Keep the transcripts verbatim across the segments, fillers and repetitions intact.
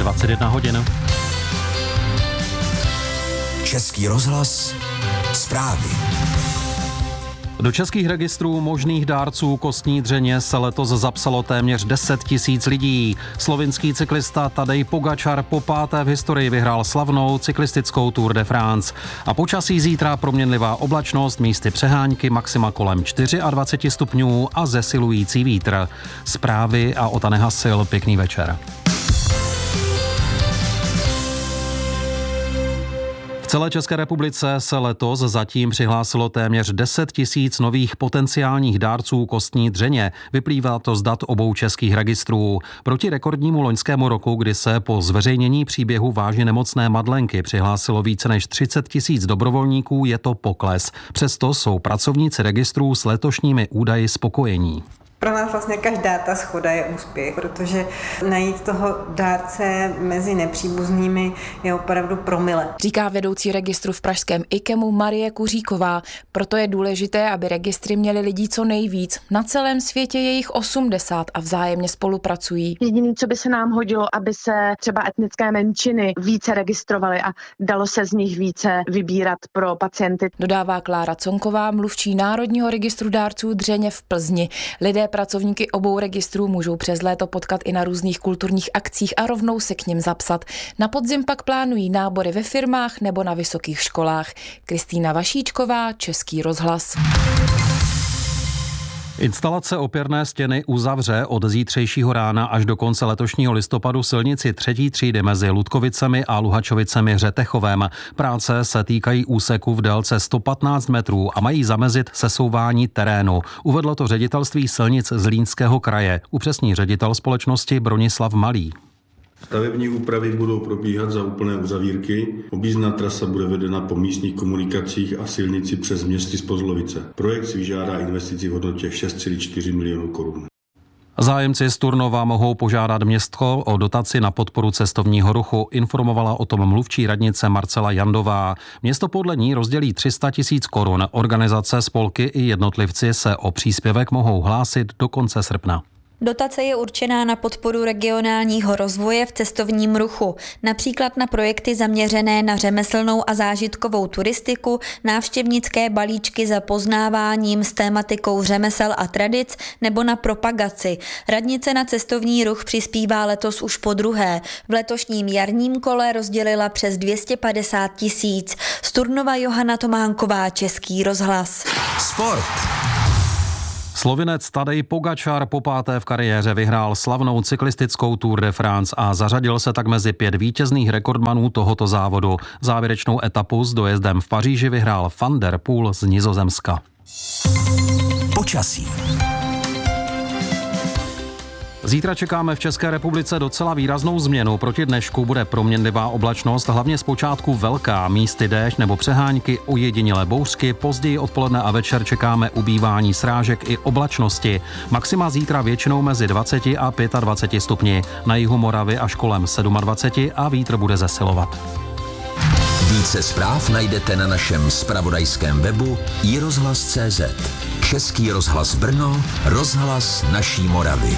dvacet jedna hodin. Český rozhlas, zprávy. Do českých registrů možných dárců kostní dřeně se letos zapsalo téměř deset tisíc lidí. Slovinský cyklista Tadej Pogačar po páté v historii vyhrál slavnou cyklistickou Tour de France. A počasí zítra proměnlivá oblačnost, místy přehánky, maxima kolem dvacet čtyři stupňů a zesilující vítr. Zprávy a Ota Nehasil, pěkný večer. V celé České republice se letos zatím přihlásilo téměř deset tisíc nových potenciálních dárců kostní dřeně. Vyplývá to z dat obou českých registrů. Proti rekordnímu loňskému roku, kdy se po zveřejnění příběhu vážně nemocné Madlenky přihlásilo více než třicet tisíc dobrovolníků, je to pokles. Přesto jsou pracovníci registrů s letošními údaji spokojení. Pro nás vlastně každá ta shoda je úspěch, protože najít toho dárce mezi nepříbuznými je opravdu promile. Říká vedoucí registru v pražském IKEMu Marie Kuříková. Proto je důležité, aby registry měly lidí co nejvíc. Na celém světě je jich osmdesát a vzájemně spolupracují. Jediné, co by se nám hodilo, aby se třeba etnické menšiny více registrovaly a dalo se z nich více vybírat pro pacienty. Dodává Klára Conková, mluvčí Národního registru dárců dřeně v Plzni. Lidé pracovníky obou registrů můžou přes léto potkat i na různých kulturních akcích a rovnou se k nim zapsat. Na podzim pak plánují nábory ve firmách nebo na vysokých školách. Kristýna Vašíčková, Český rozhlas. Instalace opěrné stěny uzavře od zítřejšího rána až do konce letošního listopadu silnici třetí třídy mezi Ludkovicemi a Luhačovicemi Řetechovem. Práce se týkají úseku v délce sto patnáct metrů a mají zamezit sesouvání terénu. Uvedlo to ředitelství silnic Zlínského kraje. Upřesní ředitel společnosti Bronislav Malý. Stavební úpravy budou probíhat za úplné uzavírky. Objízdná trasa bude vedena po místních komunikacích a silnici přes městy z Kozlovice. Projekt si vyžádá investici v hodnotě šest celá čtyři milionů korun. Zájemci z Turnova mohou požádat město o dotaci na podporu cestovního ruchu, informovala o tom mluvčí radnice Marcela Jandová. Město podle ní rozdělí tři sta tisíc korun. Organizace, spolky i jednotlivci se o příspěvek mohou hlásit do konce srpna. Dotace je určená na podporu regionálního rozvoje v cestovním ruchu, například na projekty zaměřené na řemeslnou a zážitkovou turistiku, návštěvnické balíčky za poznáváním s tématikou řemesel a tradic nebo na propagaci. Radnice na cestovní ruch přispívá letos už podruhé. V letošním jarním kole rozdělila přes dvě stě padesát tisíc. Z Turnova Johana Tománková, Český rozhlas. Sport. Slovinec Tadej Pogačar po páté v kariéře vyhrál slavnou cyklistickou Tour de France a zařadil se tak mezi pět vítězných rekordmanů tohoto závodu. Závěrečnou etapu s dojezdem v Paříži vyhrál Van der Poel z Nizozemska. Počasí. Zítra čekáme v České republice docela výraznou změnu. Proti dnešku bude proměnlivá oblačnost, hlavně zpočátku velká, místy déšť nebo přehánky, ojedinělé bouřky, později odpoledne a večer čekáme ubývání srážek i oblačnosti. Maxima zítra většinou mezi dvacet a dvacet pět stupni, na jihu Moravy až kolem dvacet sedm a vítr bude zesilovat. Více zpráv najdete na našem zpravodajském webu i rozhlas tečka cé zet. Český rozhlas Brno, rozhlas naší Moravy.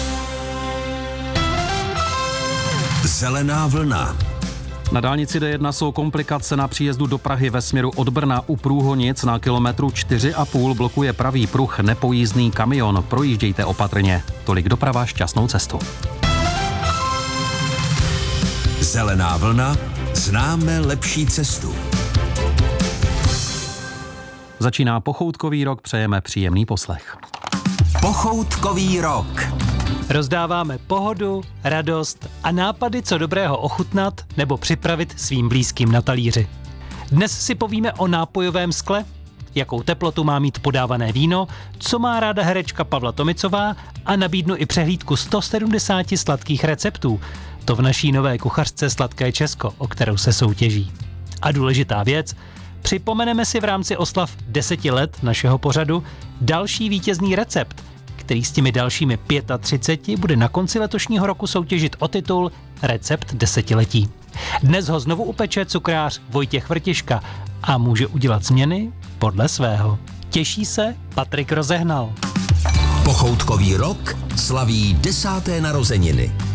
Zelená vlna. Na dálnici D jedna jsou komplikace na příjezdu do Prahy ve směru od Brna u Průhonic. Na kilometru čtyři a půl blokuje pravý pruh nepojízdný kamion. Projíždějte opatrně. Tolik doprava, šťastnou cestu. Zelená vlna. Známe lepší cestu. Začíná pochoutkový rok, přejeme příjemný poslech. Pochoutkový rok. Rozdáváme pohodu, radost a nápady, co dobrého ochutnat nebo připravit svým blízkým na talíři. Dnes si povíme o nápojovém skle, jakou teplotu má mít podávané víno, co má ráda herečka Pavla Tomicová a nabídnu i přehlídku sto sedmdesát sladkých receptů. To v naší nové kuchařce Sladké Česko, o kterou se soutěží. A důležitá věc, připomeneme si v rámci oslav deseti let našeho pořadu další vítězný recept, který s těmi dalšími třiceti pěti bude na konci letošního roku soutěžit o titul Recept desetiletí. Dnes ho znovu upeče cukrář Vojtěch Vrtiška a může udělat změny podle svého. Těší se Patrik Rozehnal. Pochoutkový rok slaví desáté narozeniny.